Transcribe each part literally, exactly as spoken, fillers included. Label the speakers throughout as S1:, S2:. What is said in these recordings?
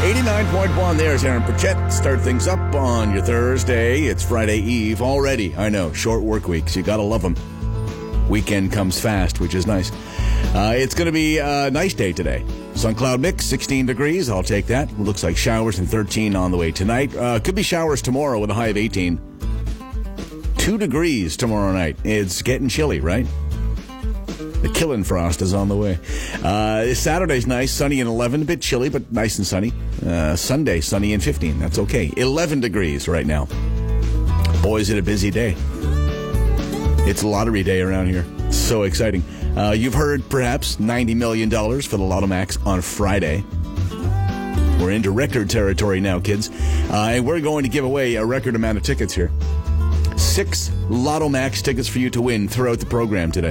S1: eighty-nine point one, there's Aaron Pritchett. Start things up on your Thursday. It's Friday Eve already. I know, short work weeks. You gotta love them. Weekend comes fast, which is nice. Uh, it's going to be a nice day today. Sun cloud mix, sixteen degrees. I'll take that. Looks like showers and thirteen on the way tonight. Uh, could be showers tomorrow with a high of eighteen. Two degrees tomorrow night. It's getting chilly, right? The killing frost is on the way. Uh, Saturday's nice, sunny and eleven. A bit chilly, but nice and sunny. Uh, Sunday, sunny and fifteen. That's okay. eleven degrees right now. Boy, is it a busy day. It's lottery day around here. So exciting. Uh, you've heard, perhaps, ninety million dollars for the Lotto Max on Friday. We're into record territory now, kids. Uh, and we're going to give away a record amount of tickets here. Six Lotto Max tickets for you to win throughout the program today.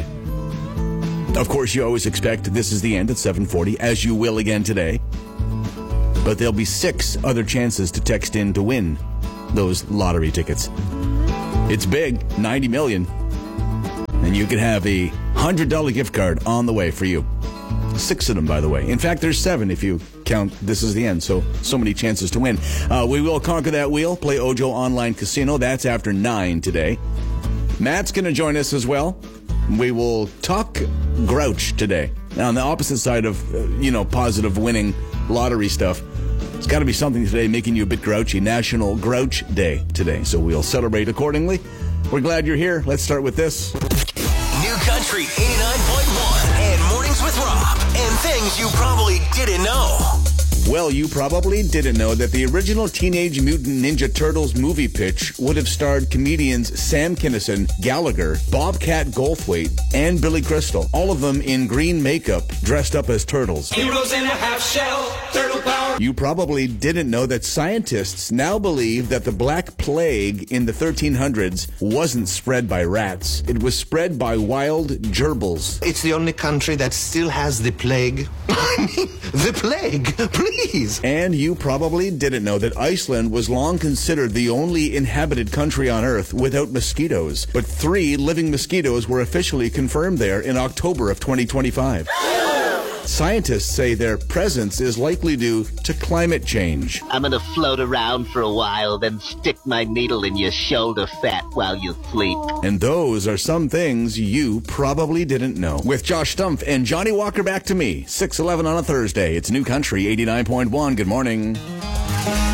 S1: Of course, you always expect this is the end at seven forty, as you will again today. But there'll be six other chances to text in to win those lottery tickets. It's big, ninety million dollars. And you could have a one hundred dollars gift card on the way for you. Six of them, by the way. In fact, there's seven if you count this is the end. So, so many chances to win. Uh, we will conquer that wheel, play Ojo Online Casino. That's after nine today. Matt's going to join us as well. We will talk grouch today. Now, on the opposite side of, uh, you know, positive winning lottery stuff, it's got to be something today making you a bit grouchy. National Grouch Day today. So we'll celebrate accordingly. We're glad you're here. Let's start with this.
S2: New Country eighty-nine point one and Mornings with Rob. And things you probably didn't know.
S1: Well, you probably didn't know that the original Teenage Mutant Ninja Turtles movie pitch would have starred comedians Sam Kinison, Gallagher, Bobcat Goldthwait, and Billy Crystal. All of them in green makeup, dressed up as turtles.
S3: Heroes in a half shell, turtle power.
S1: You probably didn't know that scientists now believe that the Black Plague in the thirteen hundreds wasn't spread by rats. It was spread by wild gerbils.
S4: It's the only country that still has the plague. I mean, the plague, please.
S1: And you probably didn't know that Iceland was long considered the only inhabited country on Earth without mosquitoes. But three living mosquitoes were officially confirmed there in October of twenty twenty-five. Scientists say their presence is likely due to climate change.
S5: I'm gonna float around for a while, then stick my needle in your shoulder fat while you sleep.
S1: And those are some things you probably didn't know. With Josh Stumpf and Johnny Walker Back to Me, six eleven on a Thursday. It's New Country eighty-nine point one. Good morning.